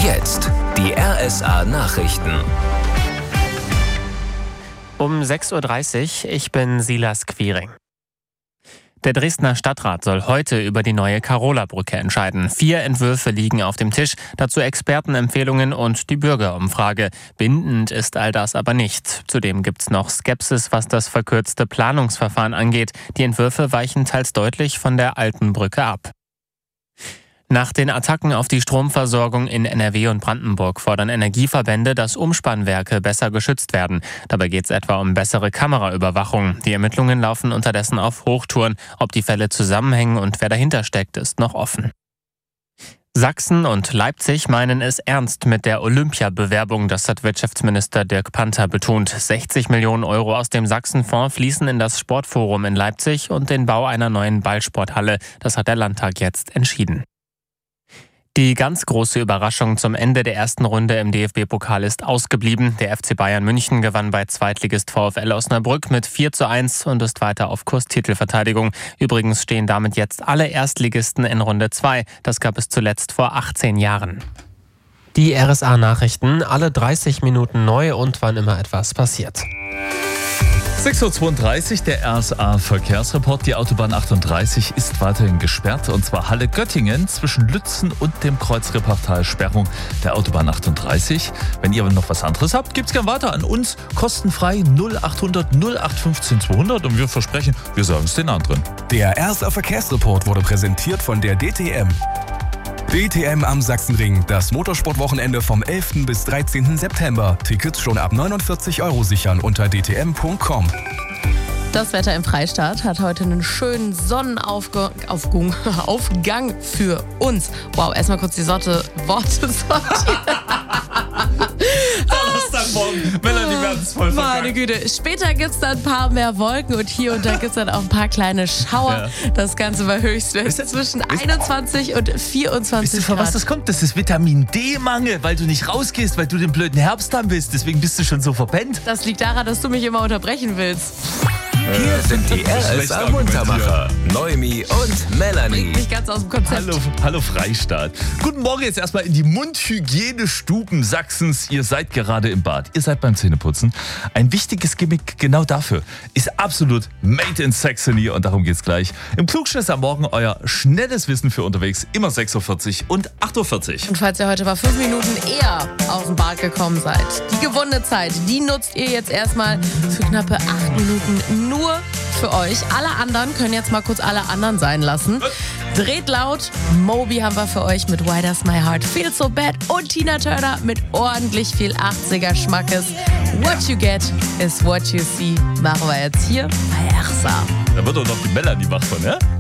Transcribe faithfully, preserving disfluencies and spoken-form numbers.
Jetzt die R S A-Nachrichten. Um sechs Uhr dreißig, ich bin Silas Quiring. Der Dresdner Stadtrat soll heute über die neue Karola-Brücke entscheiden. Vier Entwürfe liegen auf dem Tisch, dazu Expertenempfehlungen und die Bürgerumfrage. Bindend ist all das aber nicht. Zudem gibt's noch Skepsis, was das verkürzte Planungsverfahren angeht. Die Entwürfe weichen teils deutlich von der alten Brücke ab. Nach den Attacken auf die Stromversorgung in N R W und Brandenburg fordern Energieverbände, dass Umspannwerke besser geschützt werden. Dabei geht es etwa um bessere Kameraüberwachung. Die Ermittlungen laufen unterdessen auf Hochtouren. Ob die Fälle zusammenhängen und wer dahinter steckt, ist noch offen. Sachsen und Leipzig meinen es ernst mit der Olympiabewerbung, das hat Wirtschaftsminister Dirk Panther betont. sechzig Millionen Euro aus dem Sachsenfonds fließen in das Sportforum in Leipzig und den Bau einer neuen Ballsporthalle. Das hat der Landtag jetzt entschieden. Die ganz große Überraschung zum Ende der ersten Runde im D F B-Pokal ist ausgeblieben. Der F C Bayern München gewann bei Zweitligist VfL Osnabrück mit vier zu eins und ist weiter auf Kurs Titelverteidigung. Übrigens stehen damit jetzt alle Erstligisten in Runde zwei. Das gab es zuletzt vor achtzehn Jahren. Die R S A-Nachrichten, alle dreißig Minuten neu und wann immer etwas passiert. sechs Uhr zweiunddreißig, der R S A-Verkehrsreport. Die Autobahn achtunddreißig ist weiterhin gesperrt, und zwar Halle-Göttingen zwischen Lützen und dem Kreuz Repartal. Sperrung der Autobahn achtunddreißig. Wenn ihr noch was anderes habt, gibt's gern weiter an uns. Kostenfrei null achthundert null acht fünfzehn zweihundert, und wir versprechen, wir sagen es den anderen. Der R S A-Verkehrsreport wurde präsentiert von der D T M. D T M am Sachsenring, das Motorsportwochenende vom elften bis dreizehnten September. Tickets schon ab neunundvierzig Euro sichern unter d t m punkt com. Das Wetter im Freistaat hat heute einen schönen Sonnenaufgang Aufgang für uns. Wow, erstmal kurz die Sorte Worte sortieren. Donnerstagmorgen, Melanie Mertens voll vergangen. Meine Güte, später gibt es dann ein paar mehr Wolken und hier und da gibt es dann auch ein paar kleine Schauer. Ja. Das Ganze bei Höchstwert zwischen einundzwanzig und vierundzwanzig Weißt du, von Grad. was das kommt? Das ist Vitamin D-Mangel, weil du nicht rausgehst, weil du den blöden Herbst haben willst. Deswegen bist du schon so verpennt. Das liegt daran, dass du mich immer unterbrechen willst. Hier sind die R S A-Muntermacher, Noemi und Melanie. Nicht ganz aus dem Konzept. Hallo, hallo Freistaat. Guten Morgen jetzt erstmal in die Mundhygienestuben Sachsens. Ihr seid gerade im Bad. Ihr seid beim Zähneputzen. Ein wichtiges Gimmick genau dafür ist absolut Made in Saxony, und darum geht's gleich. Im Klugschiss am Morgen euer schnelles Wissen für unterwegs. Immer sechs Uhr vierzig und acht Uhr vierzig. Und falls ihr heute mal fünf Minuten eher aus dem Bad gekommen seid, die gewonnene Zeit, die nutzt ihr jetzt erstmal für knappe acht Minuten nur für euch. Alle anderen können jetzt mal kurz alle anderen sein lassen. Dreht laut. Moby haben wir für euch mit Why Does My Heart Feel So Bad und Tina Turner mit ordentlich viel achtziger Schmackes. What you get is what you see. Machen wir jetzt hier bei R S A. Da wird doch noch die Melanie wach von, ja?